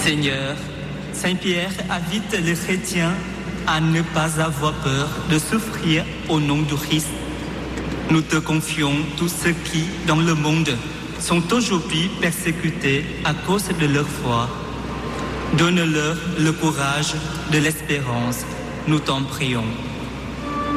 Seigneur, Saint Pierre invite les chrétiens à ne pas avoir peur de souffrir au nom du Christ. Nous te confions tous ceux qui, dans le monde, sont aujourd'hui persécutés à cause de leur foi. Donne-leur le courage de l'espérance, nous t'en prions.